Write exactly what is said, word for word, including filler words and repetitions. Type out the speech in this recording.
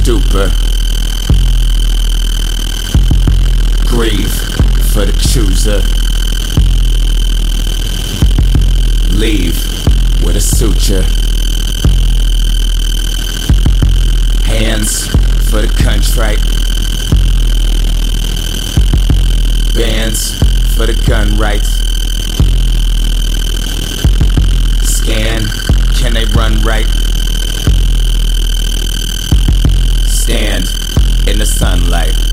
stupor. Grieve for the chooser. Leave with a suture. Hands for the contrite. Bands for the gun rights. Scan, can they run right? Stand in the sunlight.